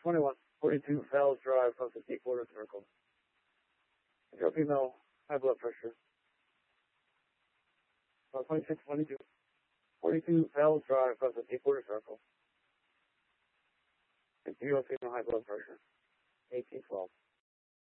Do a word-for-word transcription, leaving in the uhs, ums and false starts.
twenty-one, forty-two Fells Drive, close to three quarter circle. Male female, high blood pressure. Uh, twenty-six, twenty-two, forty-two Fells Drive, close to three quarter circle. And female, female, high blood pressure. eighteen, twelve.